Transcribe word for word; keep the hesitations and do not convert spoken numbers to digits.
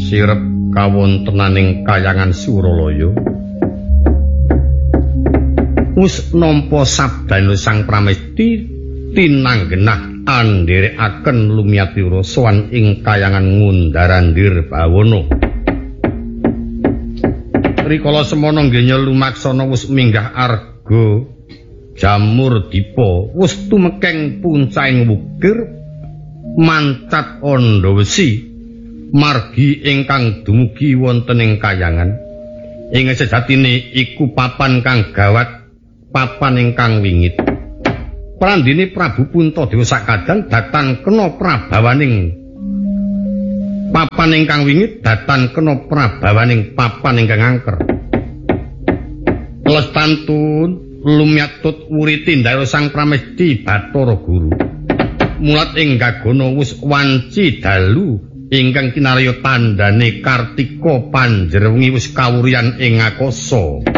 sirep kawontenaning kayangan Suralaya. Wis nampa sabdane Sang Pramesti tinanggenah andherekaken Lumiatira sowan ing kayangan Ngundarandir Bawana. Rikala semana nggenya lumaksana wis minggah arga Jamur Dipa wis tumekeng puncahing wukir mancat anda wesi margi ingkang dumugi wonten ing kayangan. Ing sejatine iku papan kang gawat, papan ingkang wingit. Prandene Prabu Puntadewa sakadang datan kena prabawaning papan ingkang wingit, datan kena prabawaning papan ingkang angker. Lestantun lumiatut wuriti ndara Sang Pramesti Bathara Guru. Mulat ing gagana wis wanci dalu ingkang kinarya tandhane Kartika Panjerwengi wis kawurian ing akasa.